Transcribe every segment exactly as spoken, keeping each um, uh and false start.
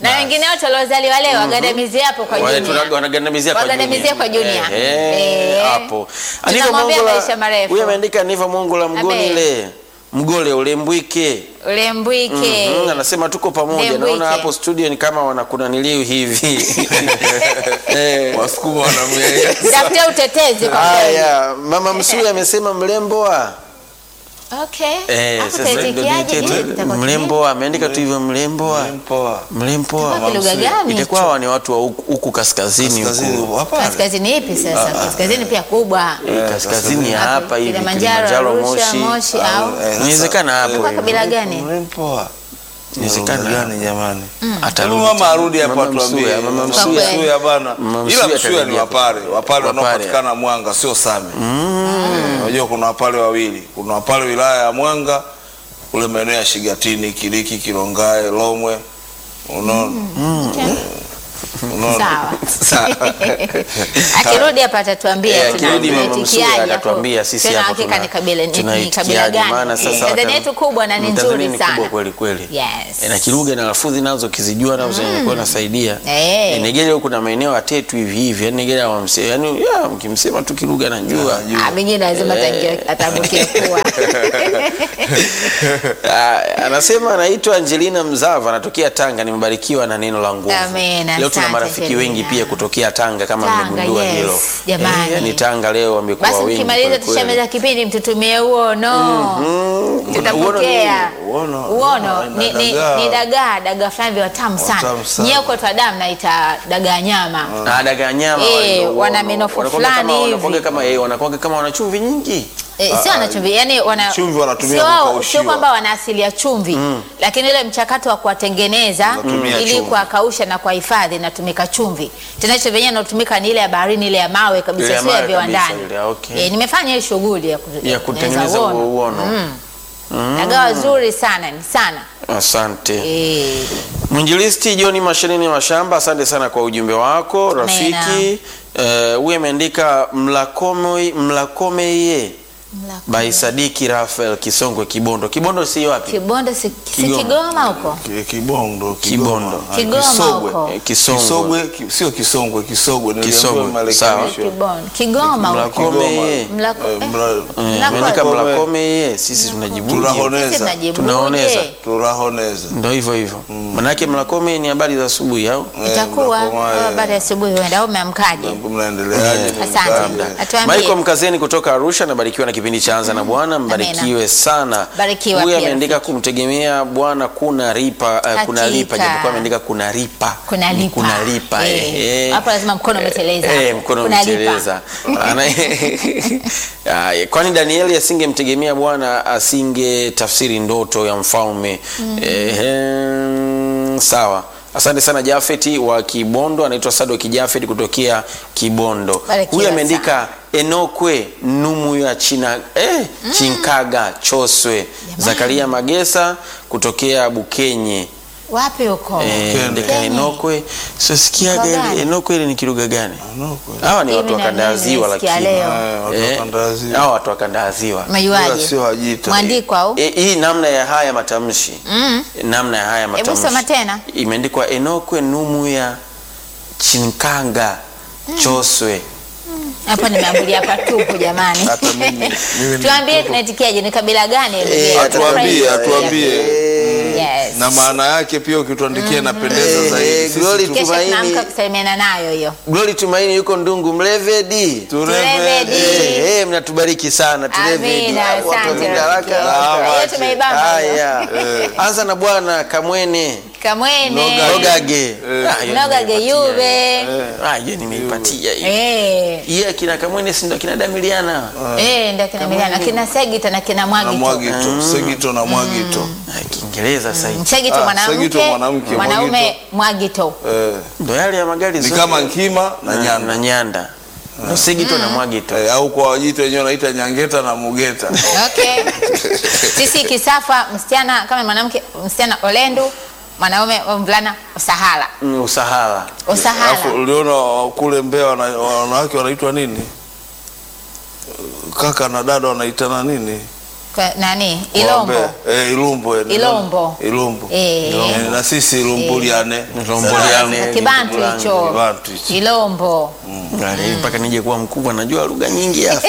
Na wengine wote waliozaliwa leo wagandamizia hapo kwa Wale Junior. tuna- wanagandamizia kwa Wagandamizia kwa Junior. Eh, Eh. hapo. Aniva Tunamwambia Mongola. maisha marefu. Huyu ameandika Aniva Mongola mgoni Abe. le. Mgole ulembwike. Ulembwike. Mhm, anasema tuko pamoja. Ulembwike. Naona hapo studio ni kama wanakuna niliu hivi. Eh. Wasukuma wanamweleza. Tafutia utetezi kwa kweli. Haya, Mama Msuya amesema mlemboa. Okay. Eh, Hapo sasa ndio utaitikiaje? nitete- Je, itakuwa mlemboa ameandika tu hivyo mlemboa. Mpoa. Mlempoa. Itakuwa lugha gani? Itakuwa hawa ni watu wa huku huku kaskazini Kaskazini huku. hapa. Kaskazini ipi sasa? Kaskazini pia kubwa. Eh, kaskazini ya hapa hivi Kilimanjaro, Kilimanjaro, Arusha, Moshi. Moshi au Inawezekana hapo. kwa kabila gani? Mpoa. Inawezekana. Inawezekana gani jamani? Atarudi. Mama arudi hapa Mama atuambie. Msuya, Mama Msuya. Msuya bana. Mama Ila Msuya Msuya ni atarejea. Wapare. Wapare Wapare. wanaopatikana Mwanga sio Same. Unajua kuna Wapare wawili. Kuna Wapare wilaya ya Mwanga kule maeneo ya Shigatini, Kiliki, Kilongae, Lomwe. Unaona? Unaona? Sawa. Sawa. Akirudi hapa atatuambia Eh, akirudi Mama Msuya tunaitikiaje hapo. atatuambia sisi Tena hapo hakika tuna- ni kabila ni- ni tunaitikiaje, kabila maana gani? sasa Tanzania wata- yetu kubwa na ni Tanzania nzuri ni kubwa sana. kweli kweli. Yes. Eh, na kilugha na lafudhi nazo kizijua nazo zinakuwa nasaidia. Eh. Eh, Nigeria huko kuna maeneo atetu hivi hivi. Yaani Nigeria wamsema, yaani ya mkimsema tu kilugha najua. Ah, mengine lazima atangia- atambukie kuwa. Ah, anasema anaitwa Angelina Mzava, anatokea Tanga, nimebarikiwa na neno la nguvu. Amen, Leo tuna asante marafiki Angelina. wengi pia kutokea Tanga kama Tanga, mmegundua yes, hilo. jamani. yani Tanga leo wamekuwa Basi wengi. mkimaliza kweli kweli. tushameza kipindi mtutumie uono. Tutapokea. Uono. Uono ni ni Dagaa. ni dagaa, dagaa fulani watamu sana. Watamu sana. Nyie kwa Tadamu naita dagaa nyama. Na dagaa nyama Eh, wale, wana wano- minofu wanakuwaga fulani kama- hivi. wanakuwaga kama eh, wanakuwaga kama wana chumvi nyingi. Eh, sio wana chumvi, yani wana Chumvi wanatumia sio wao- kukaushiwa. sio kwamba wana asili ya chumvi, lakini ile mchakato wa kuwatengeneza Wanatumia ili chumvi. kuwakausha na kuwahifadhi inatumika chumvi. Tena chumvi yenyewe inatumika ni ile ya baharini, ile ya mawe Ile kabisa, ya sio ya mawe viwandani. kabisa ile, okay. Eh, nimefanya hiyo shughuli ya, ku- Ya kutengeneza uono. huo uono. Dagaa wazuri sana, ni sana. Asante. Eh, Mwinjilisti John Mashinini Mashamba, asante sana kwa ujumbe wako rafiki. Eh, huyu ameandika mlakome mlakomeye mlako. by Sadiki Rafael Kisongwe Kibondo. Kibondo si wapi? Kibondo si, si Kigoma. Kigoma huko. Ki- Kibondo, Kibondo. Ah, Kigoma Kisogwe. huko. Eh, Kisongwe. Kisogwe, ki- sio Kisongwe, Kisogwe. Kisogwe, Niliambiwa sawa. marekebisho. Kibondo. Kigoma huko. Mlakome. Mlako. Eh, eh, mla- Eh, Mlako- ameandika Mlakome. mlakome sisi tunajibuje? Turahoneza. Sisi tunajibuje. Tunaoneza. Turahoneza. Ndio hivyo hivyo. Manake mlakome ni habari za asubuhi au? Eh, Itakuwa Mlakoma, eh, baada ya asubuhi huenda au umeamkaje? mnaendeleaje? Asante. Mkaje? Atuambie. Michael Mkazeni kutoka Arusha, nabarikiwa na kipindi cha Anza na Bwana, mbarikiwe sana. Barikiwa Huyu pia, ameandika rafiki. kumtegemea Bwana kuna ripa, uh, kuna Hakika. lipa, japokuwa ameandika kuna ripa. Kuna Ni lipa. Kuna lipa. Eh. Eh, eh. Hapo lazima mkono umeteleza Eh, hapo. mkono Kuna lipa. umeteleza. Ana- Aya, kwani Danieli asingemtegemea Bwana asinge tafsiri ndoto ya mfalme. Eh, eh, sawa. Asante sana Jafeti wa Kibondo, anaitwa Sadoki Jafeti kutokea Kibondo. Barikiwa Huyu ameandika Enokwe Numu ya China eh, Chinkaga Choswe. Zakaria Magesa kutokea Bukenye. Wapi huko? Eh, ndika Bukenye. Enokwe. So sikia Lugha gani gani? Enokwe ile ni kilugha gani? Enokwe. Hawa ni Mimi watu wa na kanda ya mimi ziwa nimesikia lakini. leo. Eh, watu wa Eh, kanda ya ziwa. hawa watu wa kanda ya ziwa. Umejuaje? Ila sio Wajita. Mwandiko au? E, hii namna ya haya matamshi Mm. namna ya haya matamshi soma tena. imeandikwa Enokwe Numu ya Chinkanga Choswe. Hapo nimeambulia patupu jamani. Hata mimi- mimi ni Tuambie mtoto. tunaitikiaje, ni kabila gani? Eh, atuambie, atuambie. Yes. Na maana yake pia ukituandikia inapendeza Eh, zaidi. eh, Sisi Glory tu- to- Kesho Tumaini. tunaamka kusalimiana nayo hiyo. Glory Tumaini yuko Ndungu Mlevedi. Turevedi. Turevedi. Eh, eh, mnatubariki sana Turevedi. Amina, Watu asante wameenda rafiki. haraka, haraka. Hiyo tumeibamba hiyo. Haya. Anza na Bwana Kamwene Kamwene. Nogage. Ah, hiyo Nogage nimeipatia. Yube. Ah, hiyo nimeipatia hiyo. Eh. Yeye kina Kamwene si ndo kina Damiliana. Eh, ndio kina Milana, kina Segita na kina na Mwagito. Mwagito, Segito na Mwagito. Ah, Kiingereza sasa hivi. Segito Ah, mwanamke, Segito mwanamke, mwanaume Mwagito. Eh, Ndo yale ya magari ni zote. kama Nkima na na Nyanda. na Nyanda. Ndo Segito na Mwagito. Eh, au kwa Wajita wenyewe wanaita Nyangeta na Mugeta. Okay. Sisi Kisafa msichana kama mwanamke msichana Olendu, mwanaume mvulana Usahala. Mm, Usahala. Usahala. Alafu uliona kule Mbeya wana- wanawake wanaitwa nini? Kaka na dada wanaitana nini? Kwa, nani? Ilombo. Eh, Ilombo. eh, Ilombo. Ilombo. Eh. Eh, na sisi Ilombuliane. Ilombuliane. Kibantu hicho. Kibantu hicho. Ilombo. Ngale, mpaka nije kuwa mkubwa najua lugha nyingi hapa.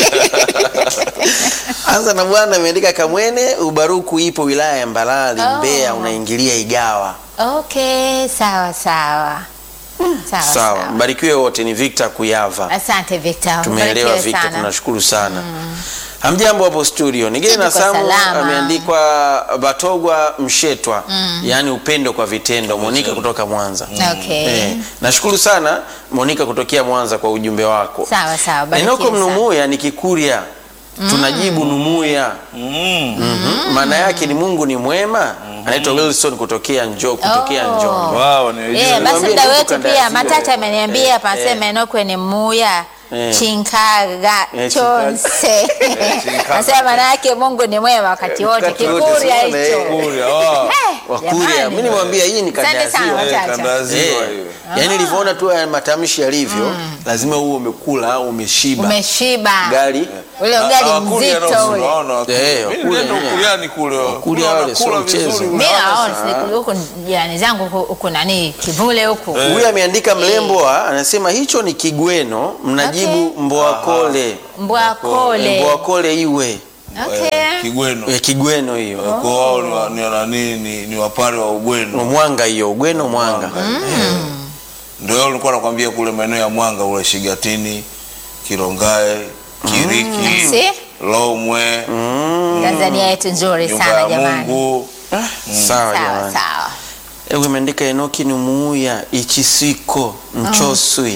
Anza na bwana ameandika Kamwene Ubaruku ipo wilaya ya Mbalali, Oh. Mbeya, unaingilia Igawa. Okay, sawa sawa. Sawa Sawa, sawa. mbarikiwe wote. Ni Victor Kuyava. Asante Victor. Tumeelewa Mbarikiwe Victor, sana. tunashukuru sana. Hamjambo hapo studio. Nigeni na Tuko Samu salama. ameandikwa Batogwa Mshetwa, yaani upendo kwa vitendo. Monica kutoka Mwanza. Okay. Eh, nashukuru sana Monica kutokea Mwanza kwa ujumbe wako. Sawa sawa. barikiwe Enoko sana. Mnumuya ni Kikuria. Tunajibu Numuya. Mm. Mhm. Maana yake ni Mungu ni mwema. Anaitwa Wilson kutokea Njoo, kutokea Oh. Njombe. Wao ni Eh, basi Niambie muda ndugu wetu kanda pia ya Ziwa. Matata ameniambia Eh, hapa asema eh. Enokwe ni Muya Eh. Chinkaga Eh, Chonse. Chinkaga. Nasema maana yake Mungu ni mwema wakati wote. Wakati wote, Kikuria siona, eh. hicho. Kuria. Oh. Wakuria. Jamani. Mimi nimwambia hii ni kanda ya Asante sana, Ziwa. Matata. Eh, kanda ya Ziwa Eh, hiyo. yaani nilivyoona tu haya matamshi yalivyo, lazima uwe umekula au umeshiba. Umeshiba. Gari Ule Na- ugali na Wakuria mzito ndio ule. unaona Wakuria. Eh, Mimi Wakuria nilienda wenyewe. Ukuriani kule. Wakuria Kule wale sio wanakula mchezo. vizuri, Mimi unaona naona sana. siku huko jirani zangu huko- huko nani kivule huko. Eh. huyu ameandika Mlemboa, anasema hicho ni Kigweno, mnajibu Okay. Mboakole. Mbwakole. Mboakole iwe. Okay. Kigweno. Eh, Kigweno hiyo. Kwa wao ni wa- ni wa nani ni, ni wapare wa Ugweno. Mwanga hiyo, Ugweno Mwanga. Ndio yao nilikuwa nakwambia kule maeneo ya Mwanga ule Shigatini, Kirongae, Kiriki, Si? Lomwe, Tanzania yetu nzuri Nyumba sana ya jamani. Mungu. Sawa Sawa jamani. sawa. Ewe imeandika Enoki ni Muuya Ichisiko Mchoswi.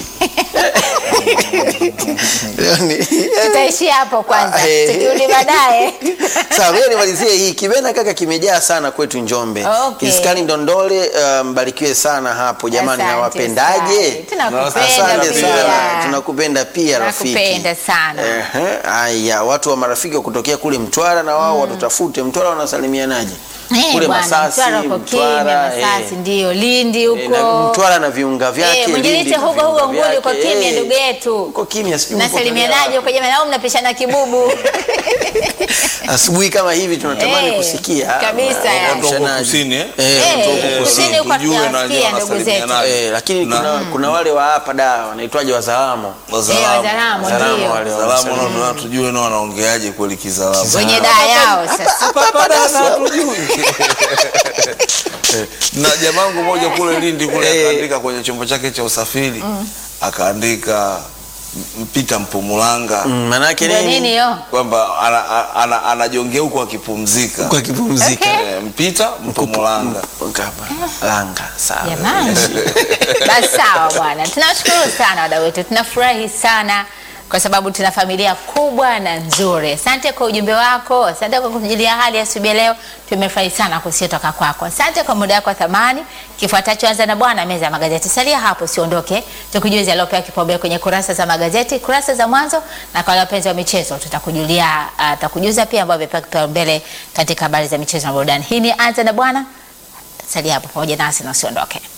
Leo ni Tutaishia hapo kwanza. Ah, eh. Tukirudi baadaye. Sawa, leo nimalizie hii. Kibena kaka kimejaa sana kwetu Njombe. Okay. Iskani Ndondole, uh, mbarikiwe sana hapo jamani, Asante nawapendaje? sana. Tunakupenda Asante pia. sana. Tunakupenda pia rafiki. Nakupenda sana. Ehe, aya, watu wa marafiki wa kutokea kule Mtwara na wao watutafute. Mtwara wanasalimianaje? Eh, Kule bwana, Masasi, Mtwara uko kimya, Mtwara, Masasi eh. ndio, Lindi Eh, na huko. Mtwara na viunga vyake. Eh, mwingine Lindi ite na hugo viunga hugo nguli uko vyake. kimya Eh, ndugu yetu. uko kimya, sijui uko Nasalimianaje tolea huko jamani, au mnapishana kibubu? wapi. Asubuhi kama hivi tunatamani Eh, kusikia kabisa, ya. Watu wa huko kusini eh? Eh, Eh, watu wa huko kusini kusini. huko Tujue na tunawasikia wenyewe ndugu zetu. wanasalimianaje. Eh, lakini Na- kuna, kuna wale wa hapa da wanaitwaje Wazalamo. Eh, Wazalamu. Wazaramo Wazalamo ndio. wale Salamu wanasalimiana. nao tujue nao wanaongeaje kweli Kizalamu. Wenye daa yao sasa. Hapa dada hatujui. Na jamangu moja kule Lindi kule Eh. akaandika kwenye chombo chake cha usafiri akaandika mpita Mpumulanga Mm, manake Ndio nini? nini yo? kwamba anajongea ana, ana, anajongea huko akipumzika. Kwa kipumzika. Okay. Eh, mpita Mpumulanga. Mkapa. Langa, sawa. Jamani. Basi sawa bwana. Tunashukuru sana wadau wetu. Tunafurahi sana kwa sababu tuna familia kubwa na nzuri. Asante kwa ujumbe wako. Asante kwa kujulia hali ya asubuhi leo. Tumefurahi sana kusiotoka kwako. Asante kwa muda wako wa thamani. Kifuatacho anza na bwana meza ya magazeti. Salia hapo usiondoke. Tukujuze yaliyopewa kipaumbele kwenye kurasa za magazeti, kurasa za mwanzo, na kwa wapenzi wa michezo tutakujulia uh, tutakujuza pia ambao wamepewa kipaumbele katika habari za michezo na burudani. Hii ni anza na bwana. Salia hapo pamoja nasi na usiondoke.